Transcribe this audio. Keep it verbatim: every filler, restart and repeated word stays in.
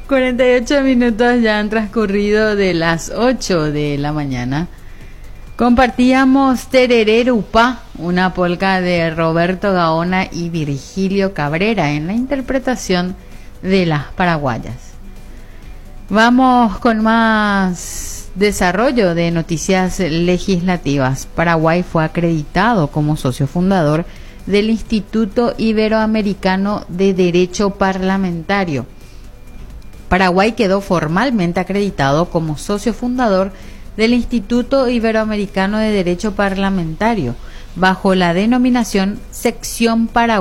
cuarenta y ocho minutos ya han transcurrido de las ocho de la mañana. Compartíamos Tereré Upá, una polca de Roberto Gaona y Virgilio Cabrera en la interpretación de Las Paraguayas. Vamos con más desarrollo de noticias legislativas. Paraguay fue acreditado como socio fundador del Instituto Iberoamericano de Derecho Parlamentario. Paraguay quedó formalmente acreditado como socio fundador del Instituto Iberoamericano de Derecho Parlamentario, bajo la denominación Sección Paraguay